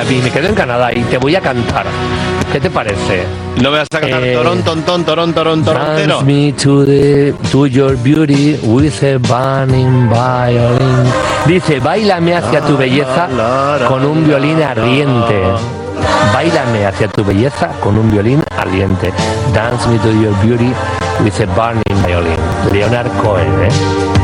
y me quedo en Canadá y te voy a cantar. ¿Qué te parece? ¿No me vas a cantar torontero? Dance me to your beauty with a burning violin. Dice, báilame hacia tu belleza con un violín ardiente. Báilame hacia tu belleza con un violín ardiente. Dance me to your beauty with a burning violin. Leonard Cohen, ¿eh?